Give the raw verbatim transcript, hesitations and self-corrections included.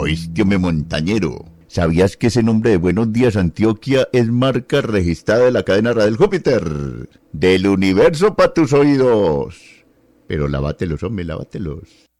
Oíste, hombre, montañero. ¿Sabías que ese nombre de Buenos Días Antioquia es marca registrada de la cadena Radial Júpiter? Del universo para tus oídos. Pero lábatelos, hombre, lábatelos.